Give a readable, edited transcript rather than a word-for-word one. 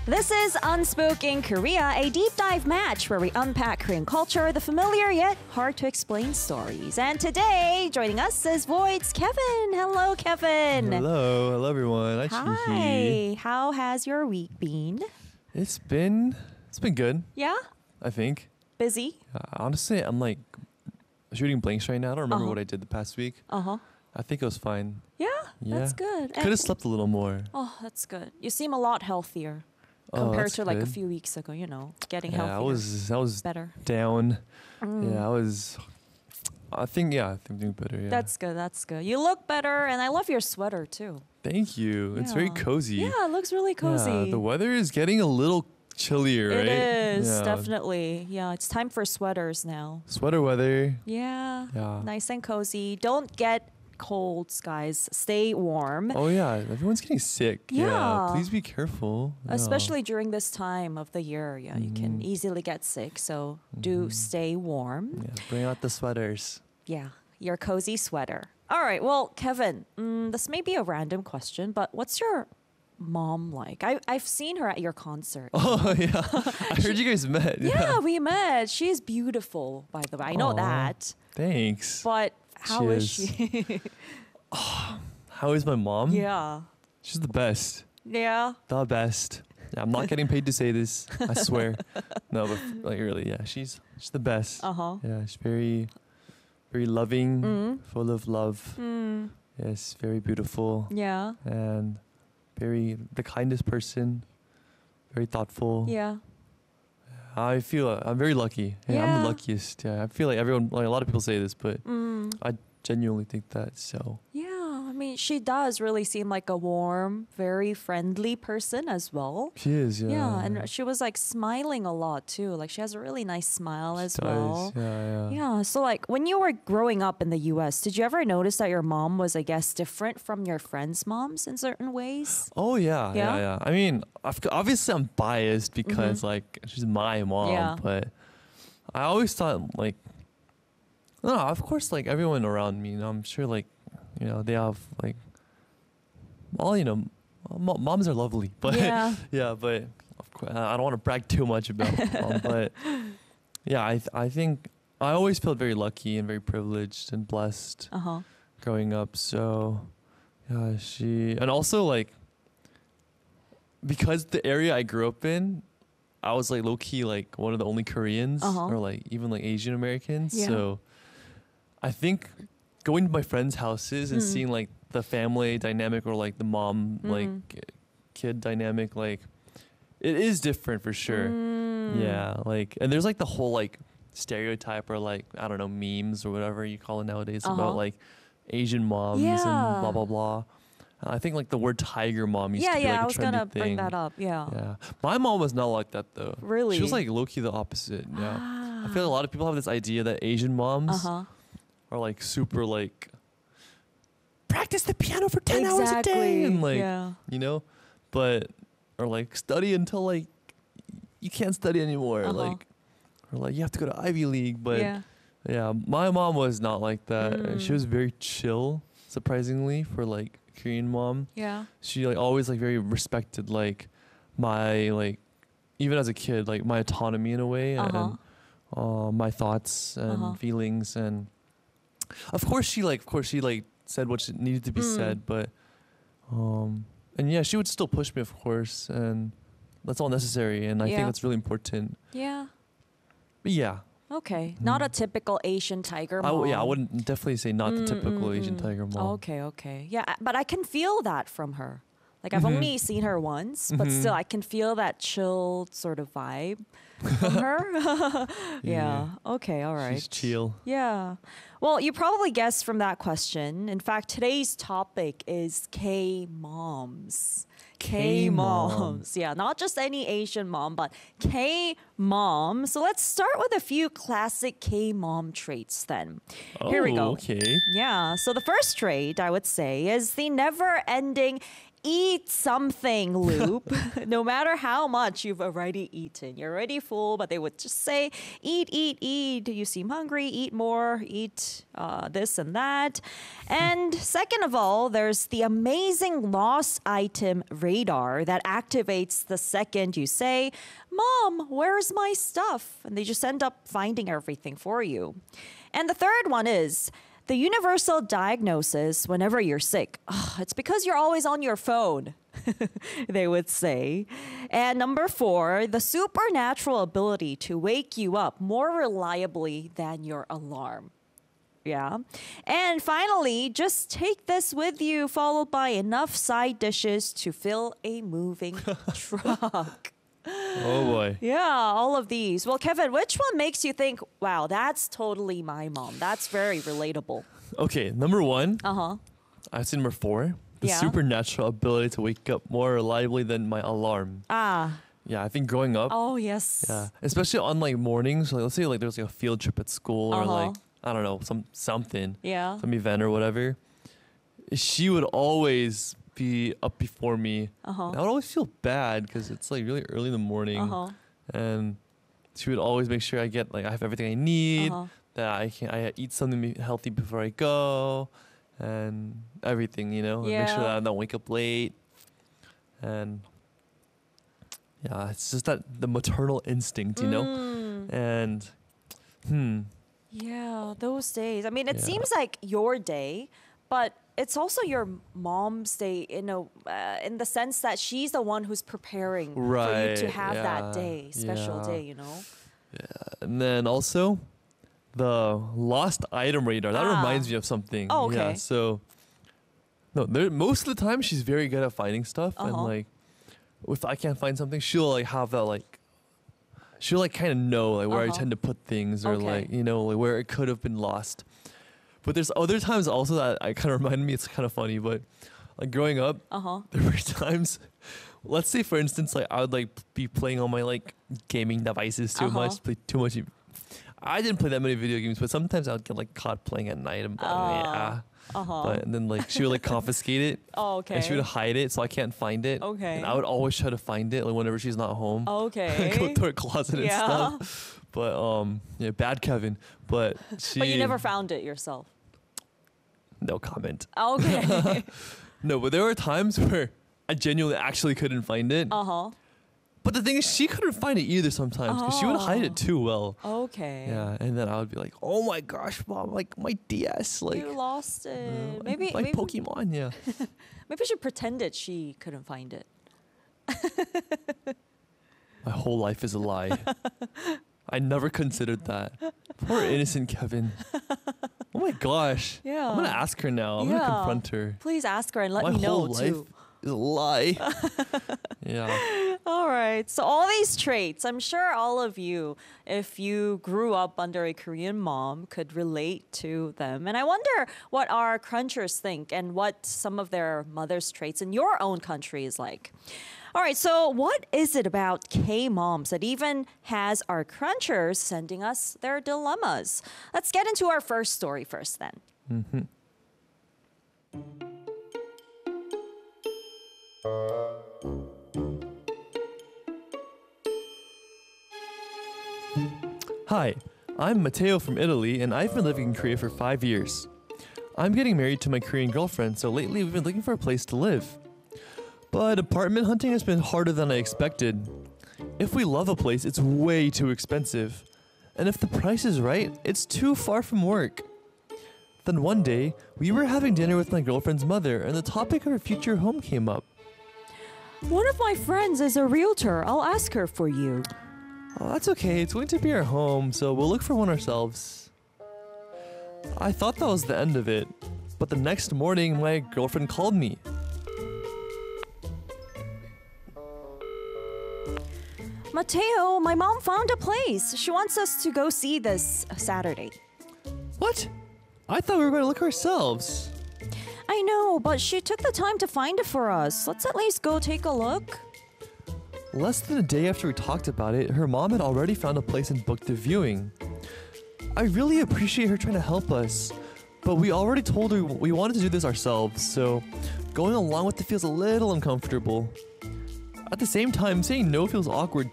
This is Unspoken Korea, a deep dive match where we unpack Korean culture, the familiar yet hard to explain stories. And today, joining us is Void's Kevin. Hello, Kevin. Hello everyone. Hi. How has your week been? It's been good. Yeah? I think. Busy? Honestly, I'm like shooting blanks right now. I don't remember what I did the past week. Uh-huh. I think it was fine. Yeah, Yeah. that's good. Could have slept a little more. Oh, that's good. You seem a lot healthier Oh, compared that's to like a good. few weeks ago, getting Yeah, healthier. I was better. down. Yeah, I think I'm doing better. Yeah. That's good. That's good. You look better, and I love your sweater too. Thank you. It's very Yeah. cozy. Yeah, it looks really cozy. Yeah, the weather is getting a little chillier, right? It is, Yeah. definitely. Yeah, it's time for sweaters now. Sweater weather. Yeah. Yeah. Nice and cozy. Don't get colds, guys. Stay warm. Oh yeah, everyone's getting sick. Yeah. Please be careful. Yeah. Especially during this time of the year. Yeah, you can Mm-hmm. easily get sick. So do stay warm. Yeah, bring out the sweaters. Yeah, your cozy sweater. All right. Well, Kevin, this may be a random question, but what's your mom like? I've seen her at your concert. Oh yeah, I heard you guys met. Yeah, we met. She's beautiful, by the way. I know Aw. that. Thanks. But how is She she? How is my mom? Yeah. She's the best. Yeah. The best. Yeah, I'm not getting paid to say this. I swear. No, but like really, yeah, she's the best. Uh-huh. Yeah, she's very loving, full of love. Yes, very beautiful, Yeah. and very the kindest person. Very thoughtful. Yeah. I feel I'm very lucky. Yeah, I'm Yeah. the luckiest. Yeah, I feel like everyone, like a lot of people say this, but I genuinely think that. So Yeah. I mean, she does really seem like a warm, very friendly person as well. she is. Yeah. Yeah. And she was like smiling a lot too. Like she has a really nice smile as She well. does. Yeah. Yeah. So like when you were growing up in the US, did you ever notice that your mom was, I guess, different from your friends' moms in certain ways? Oh yeah, Yeah? yeah. I mean, obviously I'm biased because like she's my mom, Yeah. but I always thought like, no, of course, like everyone around me, I'm sure like, they have like, all moms are lovely, but Yeah. yeah, but of course I don't want to brag too much about mom, but yeah, I think I always felt very lucky and very privileged and blessed Uh-huh. growing up. So yeah, and also like because the area I grew up in, I was like low key like one of the only Koreans Uh-huh. or like even like Asian Americans. Yeah. So I think going to my friends' houses and seeing like the family dynamic or like the mom like kid dynamic, like it is different for sure. Yeah, like, and there's like the whole like stereotype or like I don't know, memes or whatever you call it nowadays about like Asian moms and Yeah. blah blah blah. I think like the word tiger mom used Yeah, to be yeah. like I a was trendy gonna thing. bring that up. Yeah. Yeah, my mom was not like that though. Really? She was like low key the opposite. Yeah, I feel like a lot of people have this idea that Asian moms Uh-huh. are like super like practice the piano for 10 hours a day and like yeah. but or like study until like you can't study anymore, like or like you have to go to Ivy League. But Yeah. my mom was not like that. And she was very chill, surprisingly, for like Korean mom. Yeah. She like always like very respected like my like even as a kid like my autonomy in a way and my thoughts and feelings, and of course she said what needed to be said, but and yeah, she would still push me, of course, and that's all necessary, and I think Yeah. that's really important. Yeah. But yeah, Okay. Not a typical Asian tiger mom. I wouldn't definitely say not the typical Asian tiger mom. Okay, okay. Yeah, but I can feel that from her. Like I've only seen her once, but still I can feel that chill sort of vibe from her. Yeah. Okay, all right. She's chill. Yeah. Well, you probably guessed from that question. In fact, today's topic is K-moms. K-moms. Yeah, not just any Asian mom, but K-mom. So let's start with a few classic K-mom traits then. Here we go. Okay. Yeah, so the first trait I would say is the never-ending eat something, Loop. No matter how much you've already eaten, you're already full, but they would just say, eat, eat, eat. You seem hungry, eat more, eat this and that. And second of all, there's the amazing lost item radar that activates the second you say, Mom, where's my stuff? And they just end up finding everything for you. And the third one is the universal diagnosis whenever you're sick. Ugh, it's because you're always on your phone, they would say. And number 4, the supernatural ability to wake you up more reliably than your alarm. Yeah. And finally, just take this with you, followed by enough side dishes to fill a moving truck. Oh boy. Yeah, all of these. Well, Kevin, which one makes you think, wow, that's totally my mom? That's very relatable. Okay, number 1. Uh-huh. I'd say number 4. The Yeah. supernatural ability to wake up more reliably than my alarm. Ah. Yeah, I think growing up. Oh, yes. Yeah, especially on like mornings. Like, let's say like there's like a field trip at school or like I don't know something, Yeah. some event or whatever. She would always be up before me. Uh-huh. And I would always feel bad because it's like really early in the morning, Uh-huh. and she would always make sure I have everything I need. Uh-huh. That I eat something healthy before I go, and everything, and make sure Yeah. that I don't wake up late. And yeah, it's just that the maternal instinct, and Yeah, those days. I mean, it Yeah. seems like your day, but it's also your mom's day in the sense that she's the one who's preparing for you to Right, have that yeah, day, special yeah. day. and then also the lost item radar. That Ah. reminds me of something. Oh, okay. Yeah, so no, most of the time she's very good at finding stuff, and Uh-huh. like if I can't find something, she'll like have that like. She'll like kind of know like where I Uh-huh. tend to put things, or Okay. like like where it could have been lost. But there's other times also that I kind of reminded me. It's kind of funny, but like growing up, Uh-huh. there were times. Let's say, for instance, like I would like be playing on my like gaming devices too Uh-huh. much, play too much. I didn't play that many video games, but sometimes I would get like caught playing at night, and Uh-huh. but and then like she would like confiscate it. Oh, okay. And she would hide it so I can't find it. Okay. And I would always try to find it like whenever she's not home. Okay. Go to her closet and Yeah. stuff. But bad Kevin. But she. But you never found it yourself. No comment. Okay. No, but there were times where I genuinely actually couldn't find it. Uh-huh. But the thing is, she couldn't find it either sometimes because she would hide it too well. Okay. Yeah, and then I would be like, "Oh my gosh, mom! Like my DS, like You lost it. my maybe Pokemon." Yeah. maybe she pretended she couldn't find it. My whole life is a lie. I never considered that. Poor innocent Kevin. Oh my gosh. Yeah. I'm gonna ask her now. I'm gonna confront her. Please ask her and let My me know whole life too. is a lie. Yeah. All right. So all these traits, I'm sure all of you, if you grew up under a Korean mom, could relate to them. And I wonder what our crunchers think and what some of their mother's traits in your own country is like. All right, so what is it about K-moms that even has our crunchers sending us their dilemmas? Let's get into our first story first then. Hi, I'm Matteo from Italy, and I've been living in Korea for 5 years. I'm getting married to my Korean girlfriend, so lately we've been looking for a place to live. But apartment hunting has been harder than I expected. If we love a place, it's way too expensive. And if the price is right, it's too far from work. Then one day, we were having dinner with my girlfriend's mother, and the topic of her future home came up. One of my friends is a realtor. I'll ask her for you. Oh, that's okay, it's going to be our home, so we'll look for one ourselves. I thought that was the end of it, but the next morning, my girlfriend called me. Mateo, my mom found a place. She wants us to go see this Saturday. What? I thought we were going to look ourselves. I know, but she took the time to find it for us. Let's at least go take a look. Less than a day after we talked about it, her mom had already found a place and booked the viewing. I really appreciate her trying to help us, But we already told her we wanted to do this ourselves, so going along with it feels a little uncomfortable. At the same time, saying no feels awkward